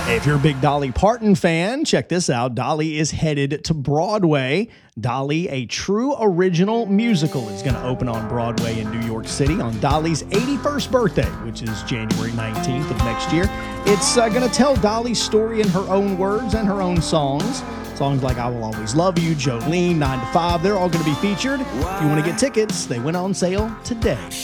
If you're a big Dolly Parton fan, check this out. Dolly is headed to Broadway. Dolly, a true original musical, is going to open on Broadway in New York City on Dolly's 81st birthday, which is January 19th of next year. It's going to tell Dolly's story in her own words and her own songs. Songs like I Will Always Love You, Jolene, 9 to 5, they're all going to be featured. If you want to get tickets, they went on sale today.